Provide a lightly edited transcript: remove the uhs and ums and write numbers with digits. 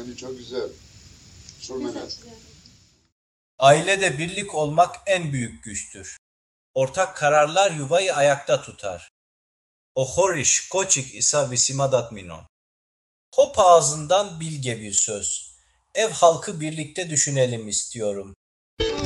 Bence çok güzel. Sormadan. Ailede birlik olmak en büyük güçtür. Ortak kararlar yuvayı ayakta tutar. O horiş koçik isa visimadat minon. Hop ağzından bilge bir söz. Ev halkı birlikte düşünelim istiyorum.